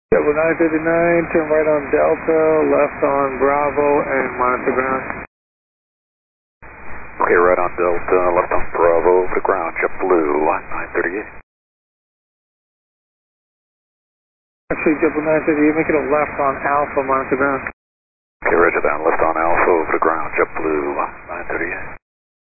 Double 939, turn right on Delta, left on Bravo, and monitor ground. Okay, right on Delta, left on Bravo, over the ground, JetBlue, 938. Actually, double 938, make it a left on Alpha, monitor ground. Okay, roger that, left on Alpha, over the ground, JetBlue, 938.